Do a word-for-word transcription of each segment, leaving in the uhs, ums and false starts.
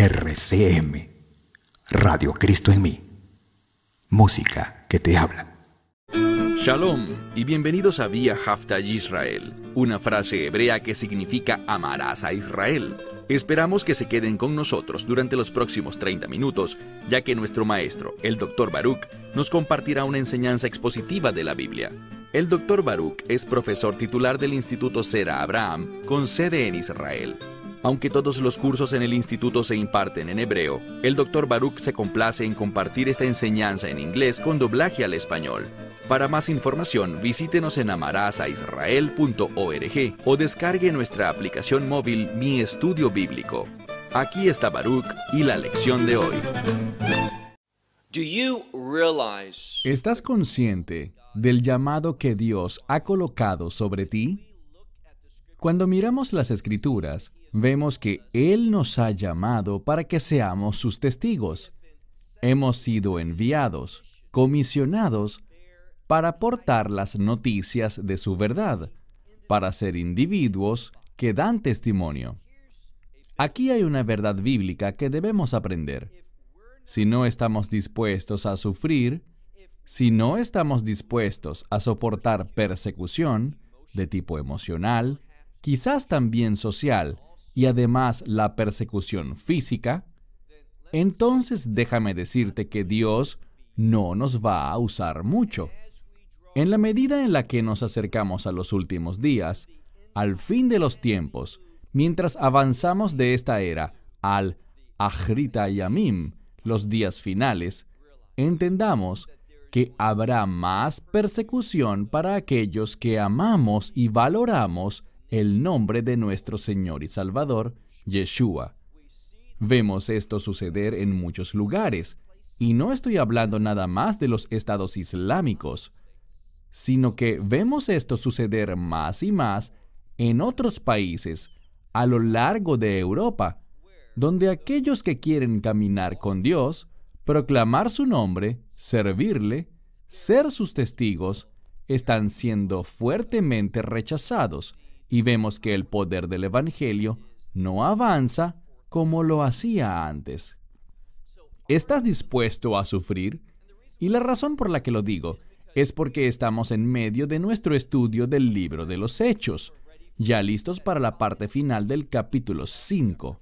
R C M, Radio Cristo en mí. Música que te habla. Shalom y bienvenidos a Vía Hafta Yisrael, una frase hebrea que significa amarás a Israel. Esperamos que se queden con nosotros durante los próximos treinta minutos, ya que nuestro maestro, el doctor Baruch, nos compartirá una enseñanza expositiva de la Biblia. El doctor Baruch es profesor titular del Instituto Sera Abraham, con sede en Israel. Aunque todos los cursos en el instituto se imparten en hebreo, el doctor Baruch se complace en compartir esta enseñanza en inglés con doblaje al español. Para más información, visítenos en amarasaisrael punto org o descargue nuestra aplicación móvil Mi Estudio Bíblico. Aquí está Baruch y la lección de hoy. ¿Estás consciente del llamado que Dios ha colocado sobre ti? Cuando miramos las Escrituras, vemos que Él nos ha llamado para que seamos sus testigos. Hemos sido enviados, comisionados, para portar las noticias de su verdad, para ser individuos que dan testimonio. Aquí hay una verdad bíblica que debemos aprender. Si no estamos dispuestos a sufrir, si no estamos dispuestos a soportar persecución de tipo emocional, quizás también social, y además la persecución física, entonces déjame decirte que Dios no nos va a usar mucho. En la medida en la que nos acercamos a los últimos días, al fin de los tiempos, mientras avanzamos de esta era al Achrita Yamim, los días finales, entendamos que habrá más persecución para aquellos que amamos y valoramos el nombre de nuestro Señor y Salvador, Yeshua. Vemos esto suceder en muchos lugares, y no estoy hablando nada más de los estados islámicos, sino que vemos esto suceder más y más en otros países a lo largo de Europa, donde aquellos que quieren caminar con Dios, proclamar su nombre, servirle, ser sus testigos, están siendo fuertemente rechazados, y vemos que el poder del Evangelio no avanza como lo hacía antes. ¿Estás dispuesto a sufrir? Y la razón por la que lo digo es porque estamos en medio de nuestro estudio del libro de los Hechos, ya listos para la parte final del capítulo cinco.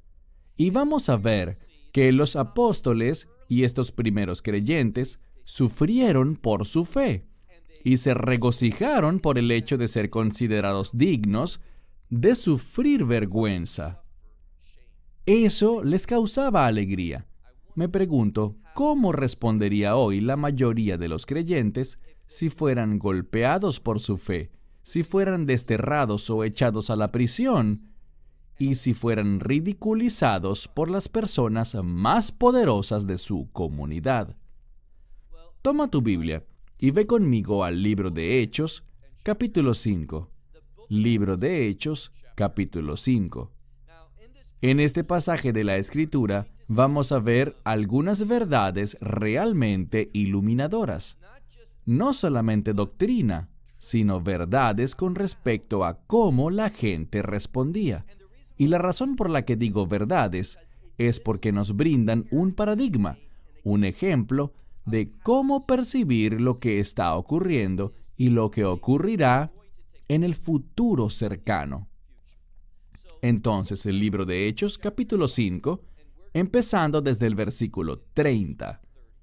Y vamos a ver que los apóstoles y estos primeros creyentes sufrieron por su fe y se regocijaron por el hecho de ser considerados dignos de sufrir vergüenza. Eso les causaba alegría. Me pregunto, ¿cómo respondería hoy la mayoría de los creyentes si fueran golpeados por su fe, si fueran desterrados o echados a la prisión, y si fueran ridiculizados por las personas más poderosas de su comunidad? Toma tu Biblia y ve conmigo al libro de Hechos, capítulo cinco. Libro de Hechos, capítulo cinco. En este pasaje de la Escritura vamos a ver algunas verdades realmente iluminadoras. No solamente doctrina, sino verdades con respecto a cómo la gente respondía. Y la razón por la que digo verdades es porque nos brindan un paradigma, un ejemplo de cómo percibir lo que está ocurriendo y lo que ocurrirá en el futuro cercano. Entonces, el libro de Hechos, capítulo cinco, empezando desde el versículo treinta.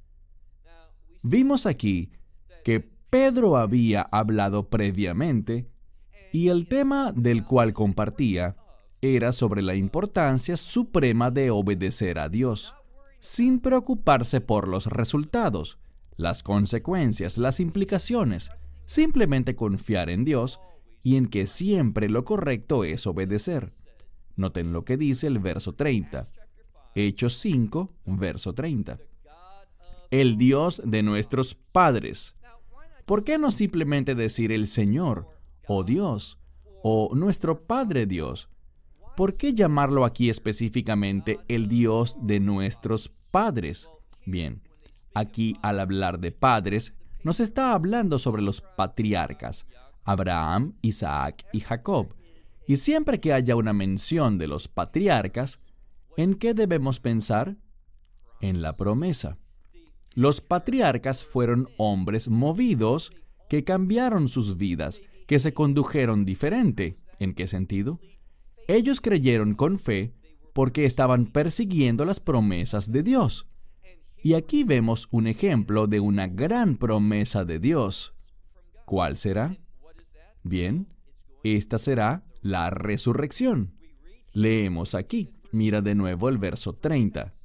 Vimos aquí que Pedro había hablado previamente y el tema del cual compartía era sobre la importancia suprema de obedecer a Dios, sin preocuparse por los resultados, las consecuencias, las implicaciones, simplemente confiar en Dios y en que siempre lo correcto es obedecer. Noten lo que dice el verso treinta. Hechos cinco, verso treinta. El Dios de nuestros padres. ¿Por qué no simplemente decir el Señor, o Dios, o nuestro Padre Dios? ¿Por qué llamarlo aquí específicamente el Dios de nuestros padres? Bien, aquí al hablar de padres, nos está hablando sobre los patriarcas, Abraham, Isaac y Jacob. Y siempre que haya una mención de los patriarcas, ¿En qué debemos pensar? En la promesa. Los patriarcas fueron hombres movidos que cambiaron sus vidas, que se condujeron diferente. ¿En qué sentido? Ellos creyeron con fe porque estaban persiguiendo las promesas de Dios. Y aquí vemos un ejemplo de una gran promesa de Dios. ¿Cuál será? Bien, esta será la resurrección. Leemos aquí. Mira de nuevo el verso treinta.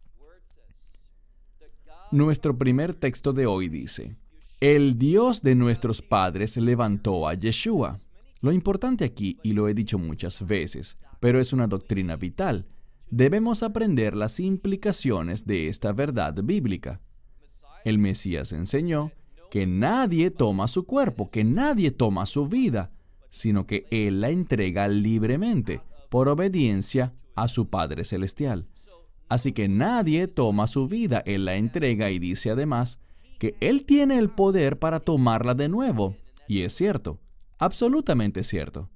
Nuestro primer texto de hoy dice: el Dios de nuestros padres levantó a Yeshua. Lo importante aquí, y lo he dicho muchas veces, pero es una doctrina vital, debemos aprender las implicaciones de esta verdad bíblica. El Mesías enseñó que nadie toma su cuerpo, que nadie toma su vida, sino que Él la entrega libremente, por obediencia a su Padre Celestial. Así que nadie toma su vida, Él la entrega, y dice además que Él tiene el poder para tomarla de nuevo. Y es cierto, absolutamente cierto.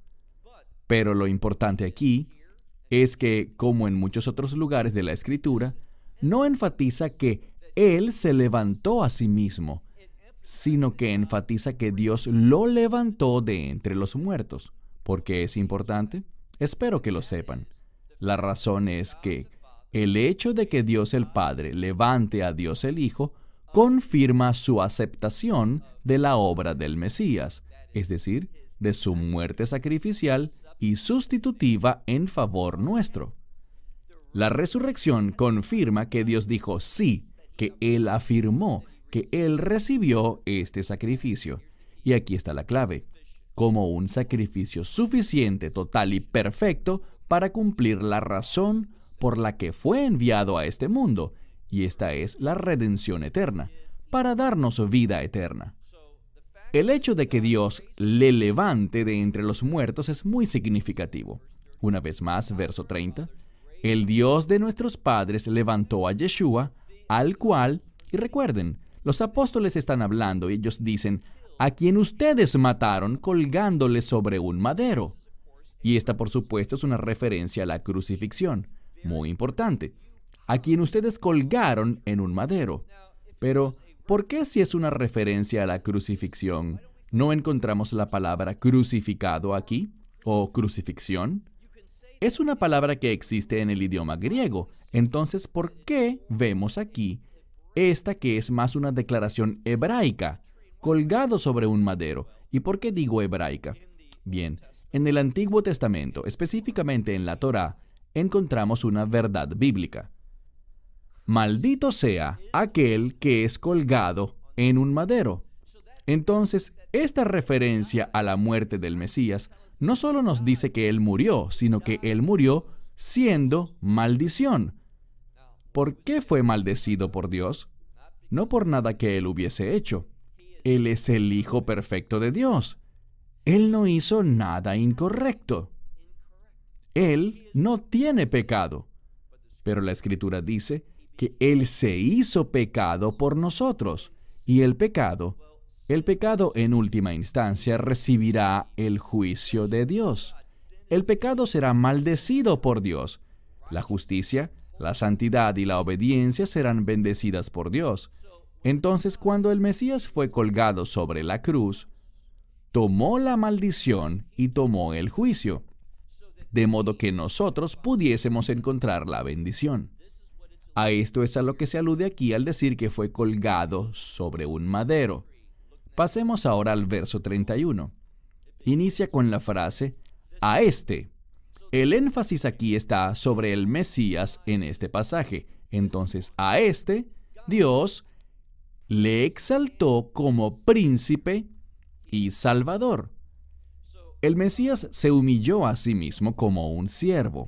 Pero lo importante aquí es que, como en muchos otros lugares de la Escritura, no enfatiza que Él se levantó a sí mismo, sino que enfatiza que Dios lo levantó de entre los muertos. ¿Por qué es importante? Espero que lo sepan. La razón es que el hecho de que Dios el Padre levante a Dios el Hijo confirma su aceptación de la obra del Mesías, es decir, de su muerte sacrificial y sustitutiva en favor nuestro. La resurrección confirma que Dios dijo sí, que Él afirmó que Él recibió este sacrificio. Y aquí está la clave: como un sacrificio suficiente, total y perfecto para cumplir la razón por la que fue enviado a este mundo, y esta es la redención eterna, para darnos vida eterna. El hecho de que Dios le levante de entre los muertos es muy significativo. Una vez más, verso treinta, el Dios de nuestros padres levantó a Yeshua, al cual, y recuerden, los apóstoles están hablando y ellos dicen, a quien ustedes mataron colgándole sobre un madero. Y esta, por supuesto, es una referencia a la crucifixión. Muy importante. A quien ustedes colgaron en un madero. Pero, ¿por qué si es una referencia a la crucifixión, no encontramos la palabra crucificado aquí? ¿O crucifixión? Es una palabra que existe en el idioma griego. Entonces, ¿por qué vemos aquí esta que es más una declaración hebraica, colgado sobre un madero? ¿Y por qué digo hebraica? Bien, en el Antiguo Testamento, específicamente en la Torá, encontramos una verdad bíblica. Maldito sea aquel que es colgado en un madero. Entonces, esta referencia a la muerte del Mesías no solo nos dice que Él murió, sino que Él murió siendo maldición. ¿Por qué fue maldecido por Dios? No por nada que Él hubiese hecho. Él es el Hijo perfecto de Dios. Él no hizo nada incorrecto. Él no tiene pecado. Pero la Escritura dice que Él se hizo pecado por nosotros. Y el pecado, el pecado en última instancia recibirá el juicio de Dios. El pecado será maldecido por Dios. La justicia, la santidad y la obediencia serán bendecidas por Dios. Entonces, cuando el Mesías fue colgado sobre la cruz, tomó la maldición y tomó el juicio, de modo que nosotros pudiésemos encontrar la bendición. A esto es a lo que se alude aquí al decir que fue colgado sobre un madero. Pasemos ahora al verso treinta y uno. Inicia con la frase, a este. El énfasis aquí está sobre el Mesías en este pasaje. Entonces, a este, Dios le exaltó como príncipe y salvador. El Mesías se humilló a sí mismo como un siervo.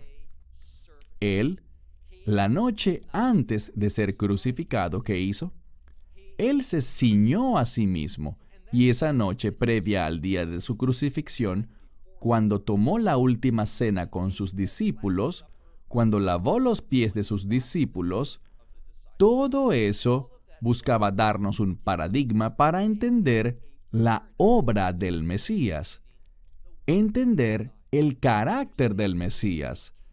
Él, la noche antes de ser crucificado, ¿qué hizo? Él se ciñó a sí mismo, y esa noche previa al día de su crucifixión, cuando tomó la última cena con sus discípulos, cuando lavó los pies de sus discípulos, todo eso buscaba darnos un paradigma para entender la obra del Mesías, entender el carácter del Mesías.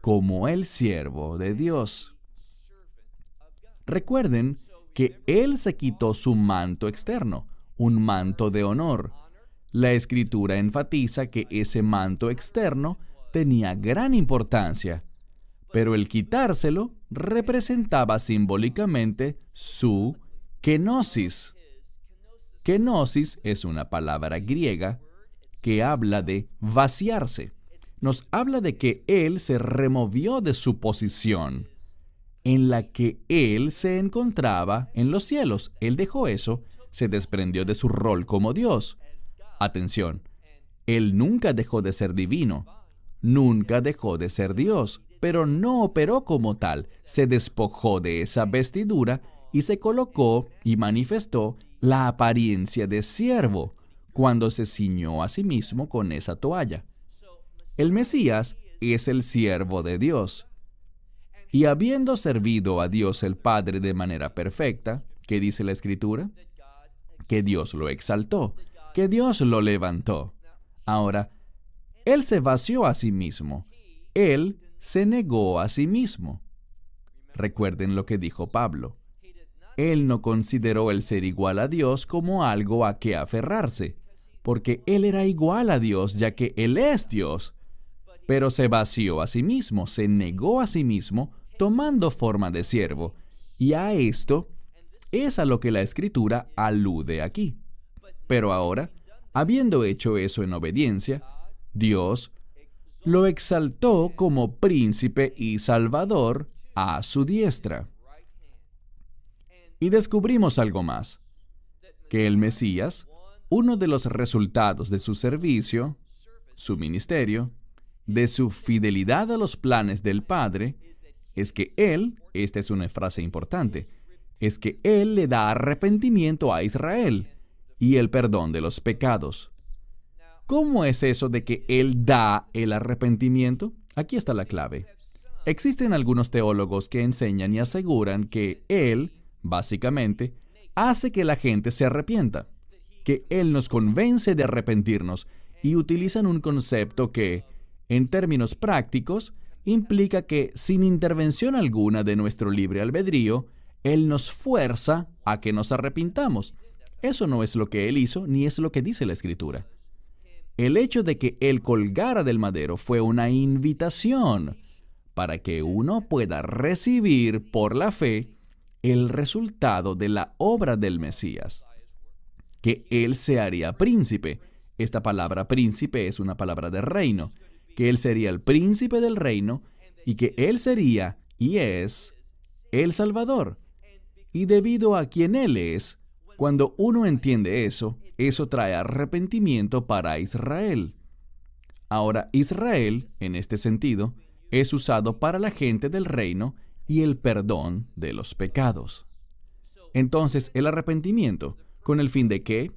como el siervo de Dios. Recuerden que Él se quitó su manto externo, un manto de honor. La Escritura enfatiza que ese manto externo tenía gran importancia, pero el quitárselo representaba simbólicamente su kenosis. Kenosis es una palabra griega que habla de vaciarse. Nos habla de que Él se removió de su posición en la que Él se encontraba en los cielos. Él dejó eso, se desprendió de su rol como Dios. Atención, Él nunca dejó de ser divino, nunca dejó de ser Dios, pero no operó como tal. Se despojó de esa vestidura y se colocó y manifestó la apariencia de siervo cuando se ciñó a sí mismo con esa toalla. El Mesías es el siervo de Dios. Y habiendo servido a Dios el Padre de manera perfecta, ¿qué dice la Escritura? Que Dios lo exaltó, que Dios lo levantó. Ahora, Él se vació a sí mismo. Él se negó a sí mismo. Recuerden lo que dijo Pablo. Él no consideró el ser igual a Dios como algo a que aferrarse, porque Él era igual a Dios, ya que Él es Dios. Pero se vació a sí mismo, se negó a sí mismo, tomando forma de siervo. Y a esto es a lo que la Escritura alude aquí. Pero ahora, habiendo hecho eso en obediencia, Dios lo exaltó como príncipe y salvador a su diestra. Y descubrimos algo más, que el Mesías, uno de los resultados de su servicio, su ministerio, de su fidelidad a los planes del Padre, es que Él, esta es una frase importante, es que Él le da arrepentimiento a Israel y el perdón de los pecados. ¿Cómo es eso de que Él da el arrepentimiento? Aquí está la clave. Existen algunos teólogos que enseñan y aseguran que Él, básicamente, hace que la gente se arrepienta, que Él nos convence de arrepentirnos, y utilizan un concepto que, en términos prácticos, implica que sin intervención alguna de nuestro libre albedrío, Él nos fuerza a que nos arrepintamos. Eso no es lo que Él hizo, ni es lo que dice la Escritura. El hecho de que Él colgara del madero fue una invitación para que uno pueda recibir por la fe el resultado de la obra del Mesías, que Él se haría príncipe. Esta palabra príncipe es una palabra de reino, que Él sería el príncipe del reino y que Él sería y es el Salvador. Y debido a quien Él es, cuando uno entiende eso, eso trae arrepentimiento para Israel. Ahora, Israel, en este sentido, es usado para la gente del reino y el perdón de los pecados. Entonces, el arrepentimiento, ¿con el fin de qué?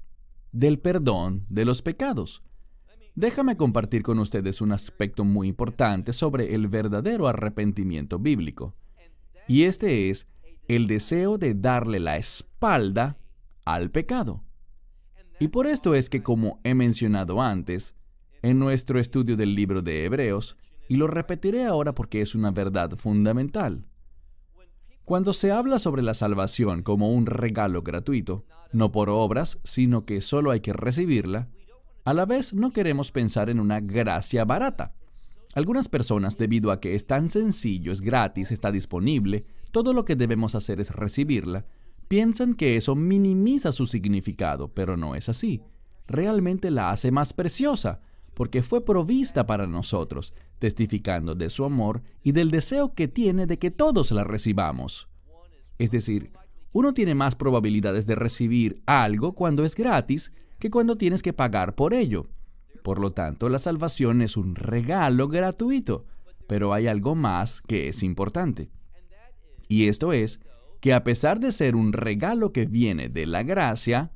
Del perdón de los pecados. Déjame compartir con ustedes un aspecto muy importante sobre el verdadero arrepentimiento bíblico. Y este es el deseo de darle la espalda al pecado. Y por esto es que, como he mencionado antes, en nuestro estudio del libro de Hebreos, y lo repetiré ahora porque es una verdad fundamental, cuando se habla sobre la salvación como un regalo gratuito, no por obras, sino que solo hay que recibirla, a la vez no queremos pensar en una gracia barata. Algunas personas, debido a que es tan sencillo, es gratis, está disponible, todo lo que debemos hacer es recibirla, piensan que eso minimiza su significado, pero no es así. Realmente la hace más preciosa, porque fue provista para nosotros, testificando de su amor y del deseo que tiene de que todos la recibamos. Es decir, uno tiene más probabilidades de recibir algo cuando es gratis que cuando tienes que pagar por ello. Por lo tanto, la salvación es un regalo gratuito, pero hay algo más que es importante. Y esto es que a pesar de ser un regalo que viene de la gracia,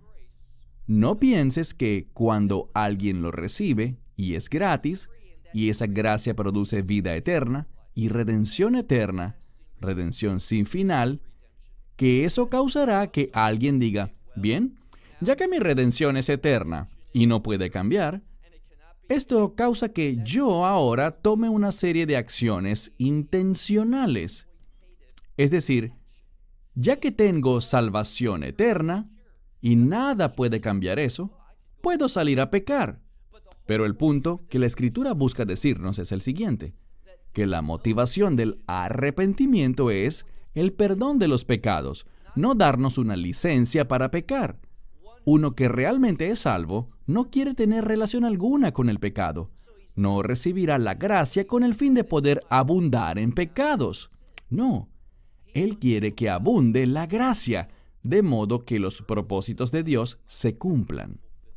no pienses que cuando alguien lo recibe y es gratis, y esa gracia produce vida eterna y redención eterna, redención sin final, que eso causará que alguien diga, bien, ya que mi redención es eterna y no puede cambiar, Esto causa que yo ahora tome una serie de acciones intencionales. Es decir, ya que tengo salvación eterna, y nada puede cambiar eso, puedo salir a pecar. Pero el punto que la Escritura busca decirnos es el siguiente, que la motivación del arrepentimiento es el perdón de los pecados, no darnos una licencia para pecar. Uno que realmente es salvo no quiere tener relación alguna con el pecado. No recibirá la gracia con el fin de poder abundar en pecados. No, Él quiere que abunde la gracia, de modo que los propósitos de Dios se cumplan.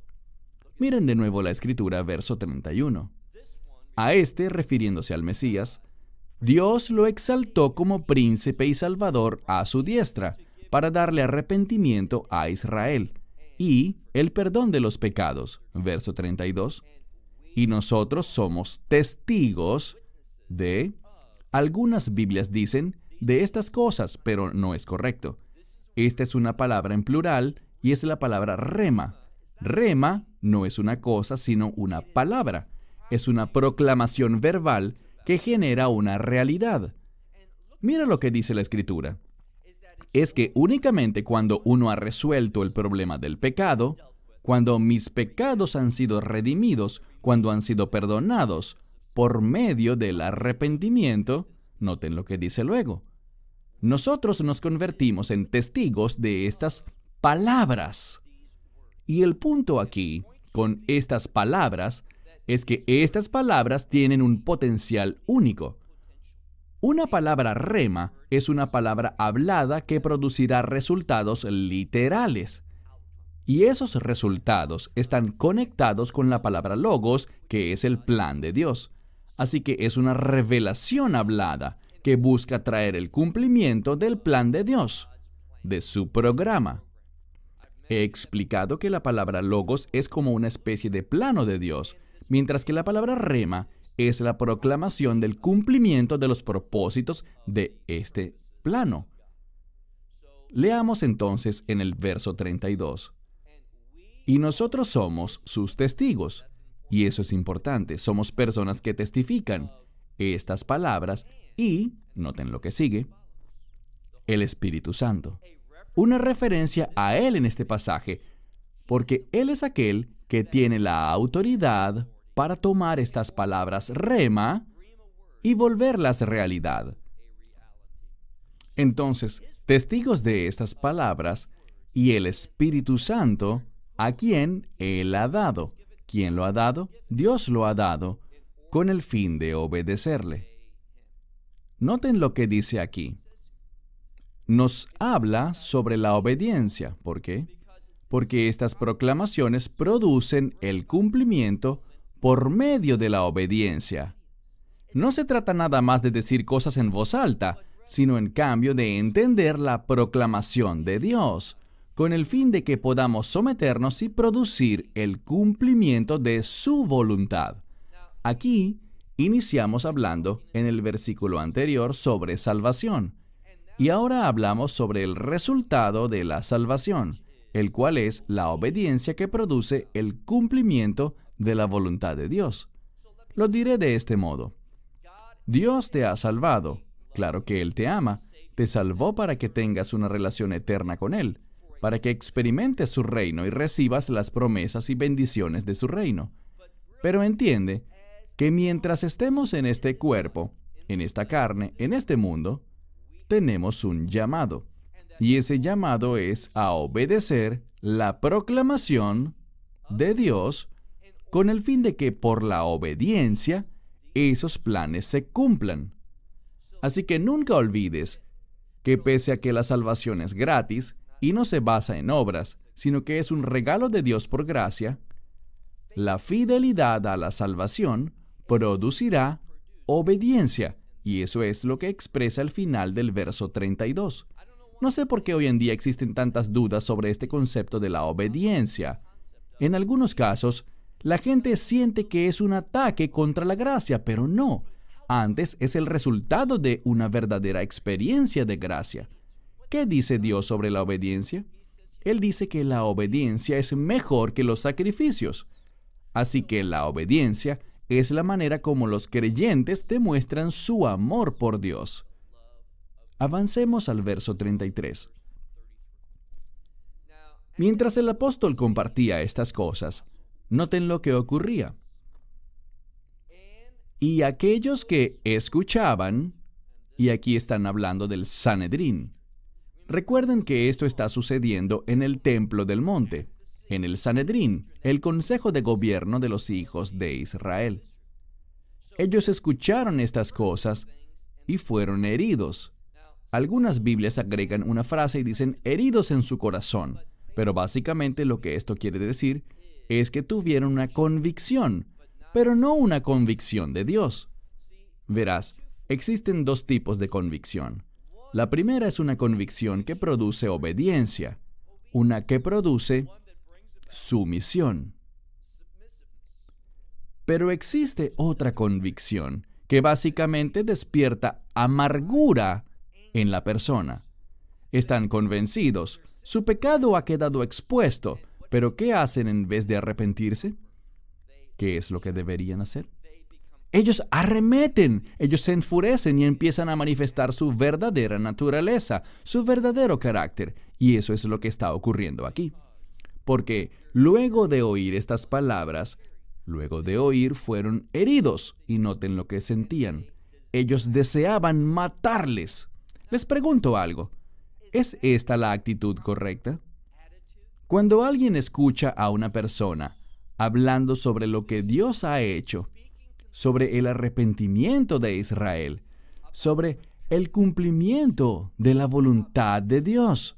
Miren de nuevo la Escritura, verso treinta y uno. A este, refiriéndose al Mesías, Dios lo exaltó como príncipe y salvador a su diestra, para darle arrepentimiento a Israel y el perdón de los pecados. Verso treinta y dos. Y nosotros somos testigos de... Algunas Biblias dicen de estas cosas, pero no es correcto. Esta es una palabra en plural y es la palabra rema. Rema no es una cosa, sino una palabra. Es una proclamación verbal que genera una realidad. Mira lo que dice la Escritura. Es que únicamente cuando uno ha resuelto el problema del pecado, cuando mis pecados han sido redimidos, cuando han sido perdonados por medio del arrepentimiento, noten lo que dice luego. Nosotros nos convertimos en testigos de estas palabras. Y el punto aquí, con estas palabras, es que estas palabras tienen un potencial único. Una palabra rema es una palabra hablada que producirá resultados literales. Y esos resultados están conectados con la palabra logos, que es el plan de Dios. Así que es una revelación hablada que busca traer el cumplimiento del plan de Dios, de su programa. He explicado que la palabra logos es como una especie de plano de Dios, mientras que la palabra rema es la proclamación del cumplimiento de los propósitos de este plano. Leamos entonces en el verso treinta y dos. Y nosotros somos sus testigos. Y eso es importante. Somos personas que testifican estas palabras y, noten lo que sigue, el Espíritu Santo. Una referencia a Él en este pasaje, porque Él es aquel que tiene la autoridad para tomar estas palabras rema y volverlas realidad. Entonces, testigos de estas palabras y el Espíritu Santo, a quien Él ha dado. ¿Quién lo ha dado? Dios lo ha dado con el fin de obedecerle. Noten lo que dice aquí. Nos habla sobre la obediencia. ¿Por qué? Porque estas proclamaciones producen el cumplimiento por medio de la obediencia. No se trata nada más de decir cosas en voz alta, sino en cambio de entender la proclamación de Dios, con el fin de que podamos someternos y producir el cumplimiento de su voluntad. Aquí iniciamos hablando en el versículo anterior sobre salvación, y ahora hablamos sobre el resultado de la salvación, el cual es la obediencia que produce el cumplimiento de la voluntad de Dios. Lo diré de este modo. Dios te ha salvado. Claro que Él te ama. Te salvó para que tengas una relación eterna con Él, para que experimentes su reino y recibas las promesas y bendiciones de su reino. Pero entiende que mientras estemos en este cuerpo, en esta carne, en este mundo, tenemos un llamado. Y ese llamado es a obedecer la proclamación de Dios con el fin de que por la obediencia esos planes se cumplan. Así que nunca olvides que pese a que la salvación es gratis y no se basa en obras, sino que es un regalo de Dios por gracia, la fidelidad a la salvación producirá obediencia, y eso es lo que expresa el final del verso treinta y dos. No sé por qué hoy en día existen tantas dudas sobre este concepto de la obediencia. En algunos casos, la gente siente que es un ataque contra la gracia, pero no. Antes es el resultado de una verdadera experiencia de gracia. ¿Qué dice Dios sobre la obediencia? Él dice que la obediencia es mejor que los sacrificios. Así que la obediencia es la manera como los creyentes demuestran su amor por Dios. Avancemos al verso treinta y tres. Mientras el apóstol compartía estas cosas, noten lo que ocurría. Y aquellos que escuchaban, y aquí están hablando del Sanedrín. Recuerden que esto está sucediendo en el templo del monte, en el Sanedrín, el consejo de gobierno de los hijos de Israel. Ellos escucharon estas cosas y fueron heridos. Algunas Biblias agregan una frase y dicen heridos en su corazón, pero básicamente lo que esto quiere decir es que tuvieron una convicción, pero no una convicción de Dios. Verás, existen dos tipos de convicción. La primera es una convicción que produce obediencia, una que produce sumisión. Pero existe otra convicción que básicamente despierta amargura en la persona. Están convencidos, su pecado ha quedado expuesto, pero ¿qué hacen en vez de arrepentirse? ¿Qué es lo que deberían hacer? Ellos arremeten, ellos se enfurecen y empiezan a manifestar su verdadera naturaleza, su verdadero carácter. Y eso es lo que está ocurriendo aquí. Porque luego de oír estas palabras, luego de oír fueron heridos. Y noten lo que sentían. Ellos deseaban matarles. Les pregunto algo. ¿Es esta la actitud correcta? Cuando alguien escucha a una persona hablando sobre lo que Dios ha hecho, sobre el arrepentimiento de Israel, sobre el cumplimiento de la voluntad de Dios,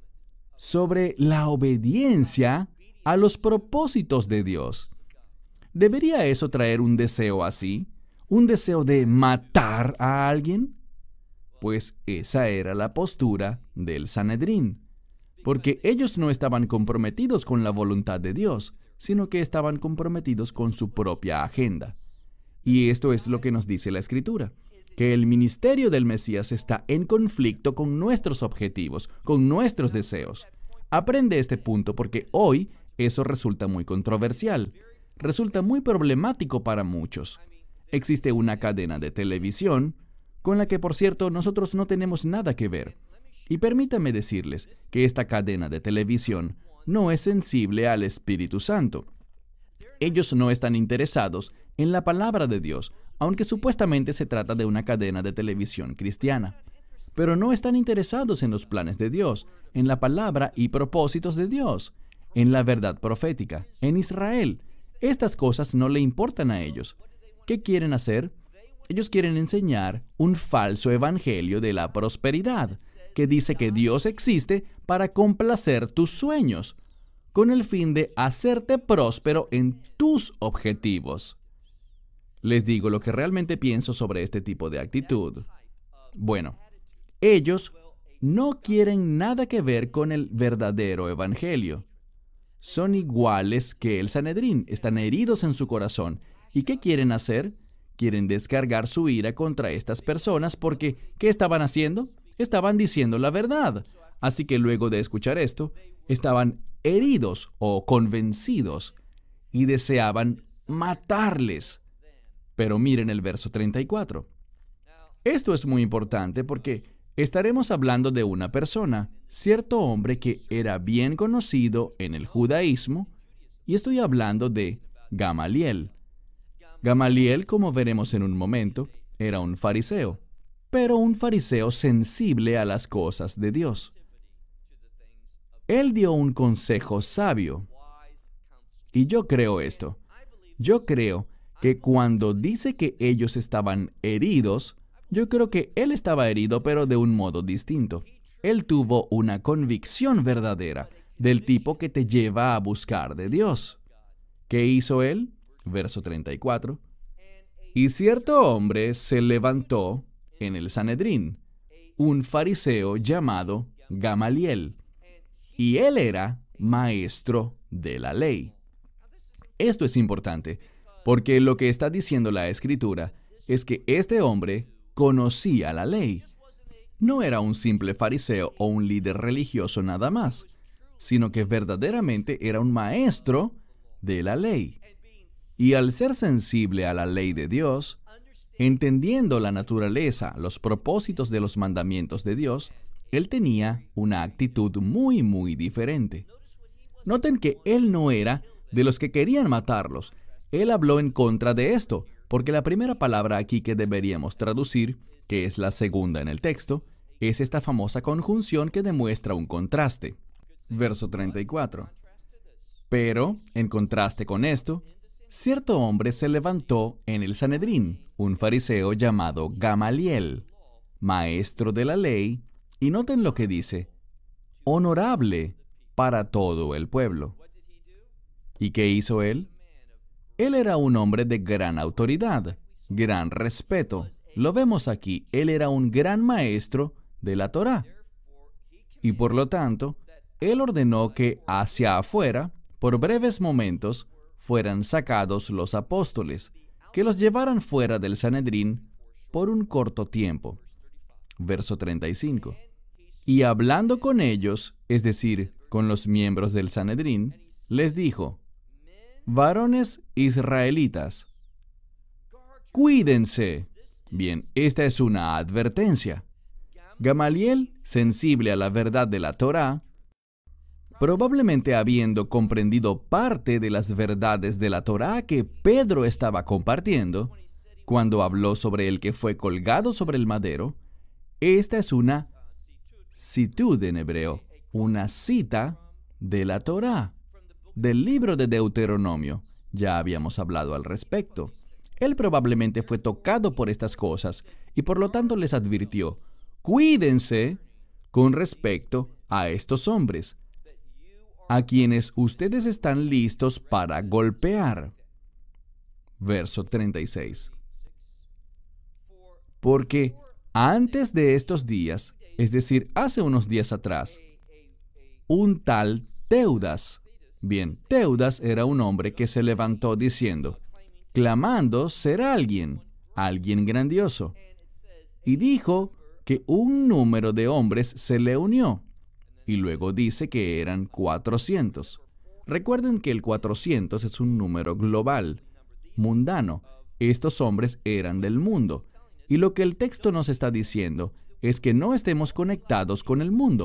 sobre la obediencia a los propósitos de Dios, ¿debería eso traer un deseo así? ¿Un deseo de matar a alguien? Pues esa era la postura del Sanedrín, porque ellos no estaban comprometidos con la voluntad de Dios, sino que estaban comprometidos con su propia agenda. Y esto es lo que nos dice la Escritura, que el ministerio del Mesías está en conflicto con nuestros objetivos, con nuestros deseos. Aprende este punto porque hoy eso resulta muy controversial, resulta muy problemático para muchos. Existe una cadena de televisión, con la que, por cierto, nosotros no tenemos nada que ver. Y permítanme decirles que esta cadena de televisión no es sensible al Espíritu Santo. Ellos no están interesados en la palabra de Dios, aunque supuestamente se trata de una cadena de televisión cristiana. Pero no están interesados en los planes de Dios, en la palabra y propósitos de Dios, en la verdad profética, en Israel. Estas cosas no le importan a ellos. ¿Qué quieren hacer? Ellos quieren enseñar un falso evangelio de la prosperidad, que dice que Dios existe para complacer tus sueños, con el fin de hacerte próspero en tus objetivos. Les digo lo que realmente pienso sobre este tipo de actitud. Bueno, ellos no quieren nada que ver con el verdadero evangelio. Son iguales que el Sanedrín, están heridos en su corazón. ¿Y qué quieren hacer? Quieren descargar su ira contra estas personas porque, ¿qué estaban haciendo? Estaban diciendo la verdad. Así que luego de escuchar esto, estaban heridos o convencidos y deseaban matarles. Pero miren el verso treinta y cuatro. Esto es muy importante porque estaremos hablando de una persona, cierto hombre que era bien conocido en el judaísmo, y estoy hablando de Gamaliel. Gamaliel, como veremos en un momento, era un fariseo, pero un fariseo sensible a las cosas de Dios. Él dio un consejo sabio. Y yo creo esto. Yo creo que cuando dice que ellos estaban heridos, yo creo que él estaba herido, pero de un modo distinto. Él tuvo una convicción verdadera, del tipo que te lleva a buscar de Dios. ¿Qué hizo él? Verso treinta y cuatro. Y cierto hombre se levantó en el Sanedrín, un fariseo llamado Gamaliel, y él era maestro de la ley. Esto es importante, porque lo que está diciendo la Escritura es que este hombre conocía la ley. No era un simple fariseo o un líder religioso nada más, sino que verdaderamente era un maestro de la ley. Y al ser sensible a la ley de Dios, entendiendo la naturaleza, los propósitos de los mandamientos de Dios, él tenía una actitud muy, muy diferente. Noten que él no era de los que querían matarlos. Él habló en contra de esto, porque la primera palabra aquí que deberíamos traducir, que es la segunda en el texto, es esta famosa conjunción que demuestra un contraste. Verso treinta y cuatro. Pero, en contraste con esto, cierto hombre se levantó en el Sanedrín, un fariseo llamado Gamaliel, maestro de la ley, y noten lo que dice, honorable para todo el pueblo. ¿Y qué hizo él? Él era un hombre de gran autoridad, gran respeto. Lo vemos aquí, él era un gran maestro de la Torá. Y por lo tanto, él ordenó que hacia afuera, por breves momentos, fueran sacados los apóstoles, que los llevaran fuera del Sanedrín por un corto tiempo. Verso treinta y cinco. Y hablando con ellos, es decir, con los miembros del Sanedrín, les dijo, varones israelitas, cuídense. Bien, esta es una advertencia. Gamaliel, sensible a la verdad de la Torá, probablemente habiendo comprendido parte de las verdades de la Torá que Pedro estaba compartiendo, cuando habló sobre el que fue colgado sobre el madero, esta es una citud en hebreo, una cita de la Torá, del libro de Deuteronomio. Ya habíamos hablado al respecto. Él probablemente fue tocado por estas cosas y por lo tanto les advirtió, cuídense con respecto a estos hombres, a quienes ustedes están listos para golpear. Verso treinta y seis. Porque antes de estos días, es decir, hace unos días atrás, un tal Teudas, bien, Teudas era un hombre que se levantó diciendo, clamando ser alguien, alguien grandioso, y dijo que un número de hombres se le unió, y luego dice que eran cuatrocientos. Recuerden que el cuatrocientos es un número global, mundano. Estos hombres eran del mundo, y lo que el texto nos está diciendo es que no estemos conectados con el mundo.